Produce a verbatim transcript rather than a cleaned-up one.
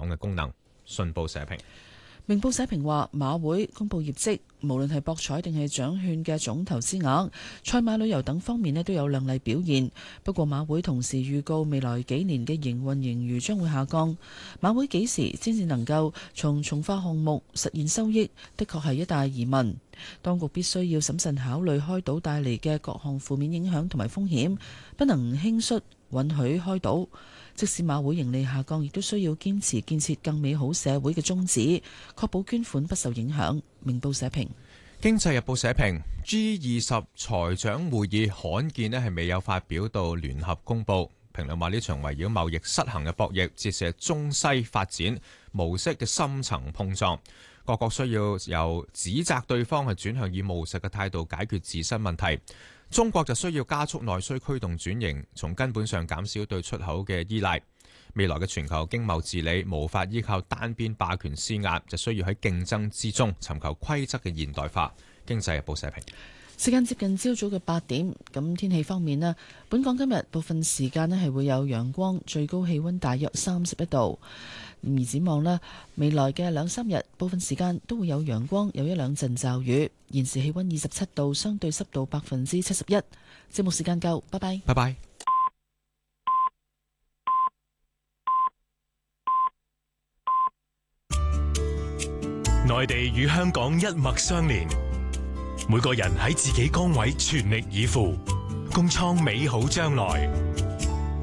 嘅功能。信報社評。 明報社評話，馬會公布業績，無論係博彩定係獎券嘅總投資額、賽馬旅遊等方面咧都有亮麗表現。不過馬會同時預告未來幾年嘅營運盈餘將會下降。馬會幾時先至能夠從從化項目實現收益，的確係一大疑問。當局必須要審慎考慮開賭帶嚟嘅各項負面影響同埋風險，不能輕率允許開賭。即使馬會盈利下降，亦都需要堅持建設更美好社會嘅宗旨，確保捐款不受影響。明報社評。 經濟日報社評 G 二十財長會議罕見咧係未有發表到聯合公佈。評論話呢場圍繞貿易失衡嘅博弈，折射中西發展模式嘅深層碰撞。各國需要由指責對方係轉向以務實嘅態度解決自身問題。中國就需要加速內需驅動轉型，從根本上減少對出口嘅依賴。未來嘅全球經貿治理無法依靠單邊霸權施壓，就需要喺競爭之中尋求規則嘅現代化。經濟日報社評。 時間接近朝早嘅八點，咁天氣方面咧，本港今日部分時間咧係會有陽光，最高氣溫大約三十一度。而展望咧，未來嘅兩三日，部分時間都會有陽光，有一兩陣驟雨。現時氣溫二十七度，相對濕度百分之七十一。節目時間夠，拜拜。 拜拜。 內地與香港一脈相連，每個人喺自己崗位全力以赴，共創美好將來。